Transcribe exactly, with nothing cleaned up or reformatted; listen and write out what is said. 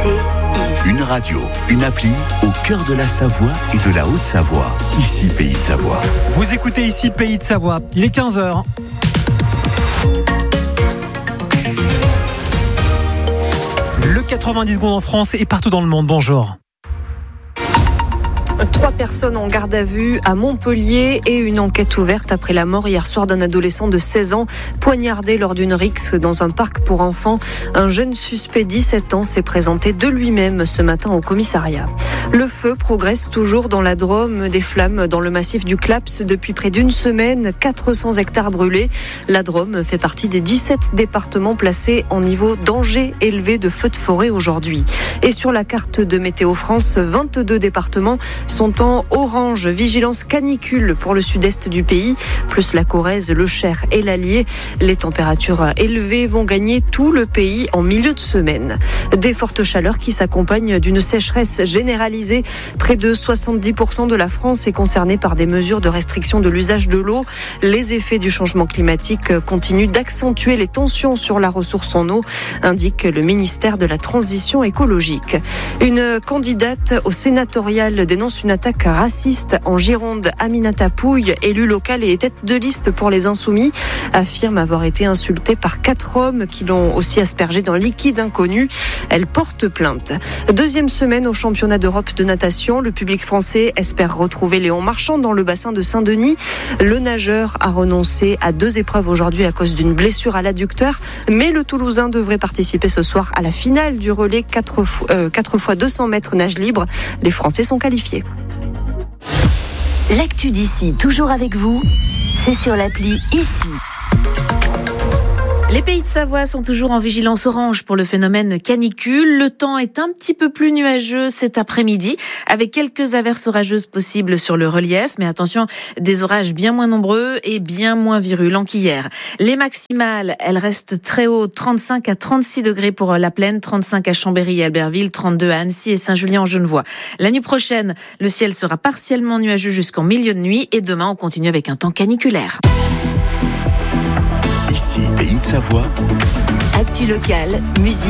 I. Une radio, une appli au cœur de la Savoie et de la Haute-Savoie. Ici, Pays de Savoie. Vous écoutez ici Pays de Savoie. Il est quinze heures. Le quatre-vingt-dix secondes en France et partout dans le monde. Bonjour. Trois personnes en garde à vue à Montpellier et une enquête ouverte après la mort hier soir d'un adolescent de seize ans poignardé lors d'une rixe dans un parc pour enfants. Un jeune suspect dix-sept ans s'est présenté de lui-même ce matin au commissariat. Le feu progresse toujours dans la Drôme, des flammes dans le massif du Claps depuis près d'une semaine, quatre cents hectares brûlés. La Drôme fait partie des dix-sept départements placés en niveau danger élevé de feux de forêt aujourd'hui. Et sur la carte de Météo France, vingt-deux départements sont en orange, vigilance canicule pour le sud-est du pays, plus la Corrèze, le Cher et l'Allier. Les températures élevées vont gagner tout le pays en milieu de semaine. Des fortes chaleurs qui s'accompagnent d'une sécheresse généralisée. Près de soixante-dix pour cent de la France est concernée par des mesures de restriction de l'usage de l'eau. Les effets du changement climatique continuent d'accentuer les tensions sur la ressource en eau, indique le ministère de la Transition écologique. Une candidate au sénatorial dénonce une attaque raciste en Gironde. Aminata Pouille, élue locale et tête de liste pour les Insoumis, affirme avoir été insultée par quatre hommes qui l'ont aussi aspergée d'un liquide inconnu. Elle porte plainte. Deuxième semaine au championnat d'Europe de natation. Le public français espère retrouver Léon Marchand dans le bassin de Saint-Denis. Le nageur a renoncé à deux épreuves aujourd'hui à cause d'une blessure à l'adducteur, mais le Toulousain devrait participer ce soir à la finale du relais quatre fois deux cents mètres nage libre. Les Français sont qualifiés. L'actu d'ici, toujours avec vous, c'est sur l'appli Ici. Les Pays de Savoie sont toujours en vigilance orange pour le phénomène canicule. Le temps est un petit peu plus nuageux cet après-midi, avec quelques averses orageuses possibles sur le relief. Mais attention, des orages bien moins nombreux et bien moins virulents qu'hier. Les maximales, elles restent très hautes, trente-cinq à trente-six degrés pour la Plaine, trente-cinq à Chambéry et Albertville, trente-deux à Annecy et Saint-Julien-en-Genevois. La nuit prochaine, le ciel sera partiellement nuageux jusqu'en milieu de nuit et demain, on continue avec un temps caniculaire. Ici, Pays de Savoie. Actu locale, musique.